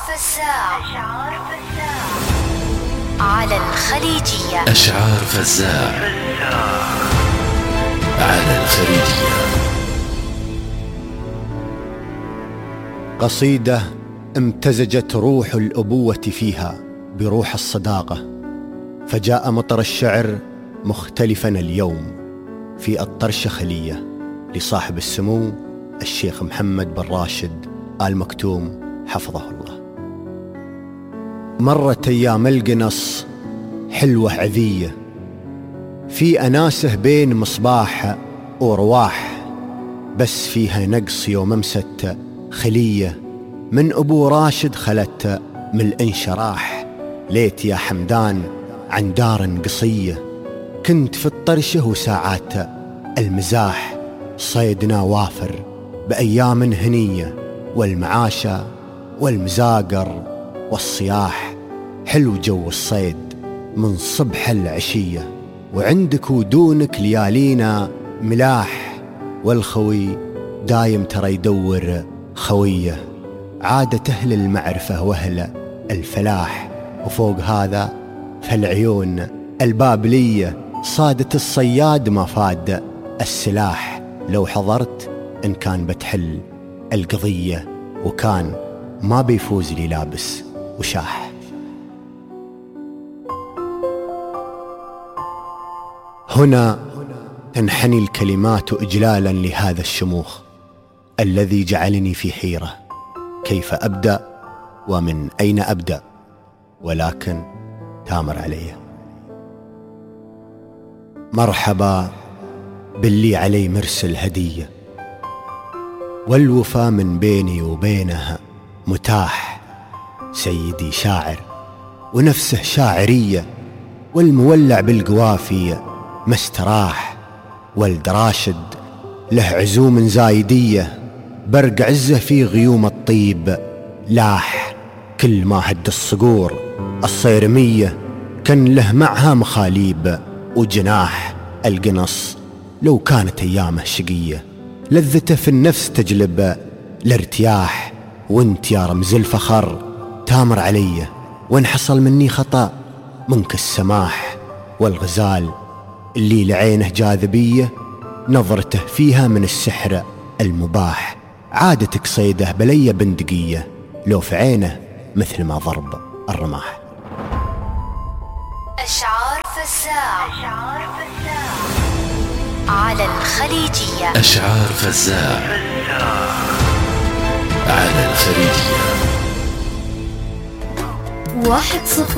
فزاع على الخليجية. أشعار فزاع على الخليجية. قصيدة امتزجت روح الأبوة فيها بروح الصداقة، فجاء مطر الشعر مختلفا اليوم في الطرشة خلية لصاحب السمو الشيخ محمد بن راشد آل مكتوم حفظه الله. مرت أيام القنص حلوة عذية، في أناسه بين مصباح ورواح، بس فيها نقص يوم أمست خلية من أبو راشد خلت من الانشراح. ليت يا حمدان عن دار قصية، كنت في الطرشة وساعات المزاح، صيدنا وافر بأيام هنية، والمعاشة والمزاقر والصياح. حلو جو الصيد من صبح العشية، وعندك ودونك ليالينا ملاح، والخوي دايم ترى يدور خوية، عادة أهل المعرفة وأهل الفلاح. وفوق هذا فالعيون البابلية صادت الصياد ما فاد السلاح. لو حضرت إن كان بتحل القضية، وكان ما بيفوز لي لابس وشاح. هنا تنحني الكلمات إجلالا لهذا الشموخ الذي جعلني في حيرة، كيف أبدأ ومن أين أبدأ، ولكن تامر علي. مرحبا باللي علي مرسل هدية، والوفا من بيني وبينها متاح. سيدي شاعر ونفسه شاعرية، والمولع بالقوافية مستراح. ولد راشد له عزوم زايدية، برق عزه في غيوم الطيب لاح. كل ما هد الصقور الصيرمية، كان له معها مخاليب وجناح. القنص لو كانت أيامه شقية، لذته في النفس تجلب الارتياح. وانت يا رمز الفخر تامر علي، وان حصل مني خطأ منك السماح. والغزال اللي لعينه جاذبية، نظرته فيها من السحر المباح. عادتك صيده بلي بندقية، لو في عينه مثل ما ضرب الرماح. أشعار فزاع على الخليجية. أشعار فزاع على الخليجية. 1-0